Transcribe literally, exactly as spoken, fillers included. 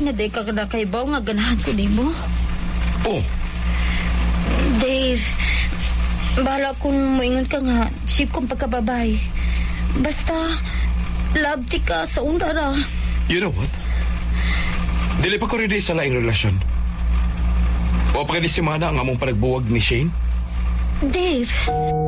nga day ka nakaibaw nga ganahan ko nimo. Oh, Dave, bahala kung moingon ka nga chip kong pagkababay. Basta, love ti ka sa undara. you know what? Dili pa ko ready sa laing relasyon. O pa kani si Mana ang among panagbuwag ni Shane? Dave...